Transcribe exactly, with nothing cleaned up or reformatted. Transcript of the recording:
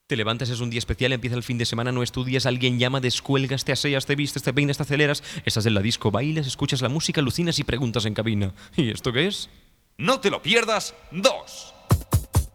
Te levantas, es un día especial, empieza el fin de semana, no estudias, alguien llama, descuelgas, te aseas, te vistes, te peinas, te aceleras, estás en la disco, bailas, escuchas la música, alucinas y preguntas en cabina. ¿Y esto qué es? No te lo pierdas, dos.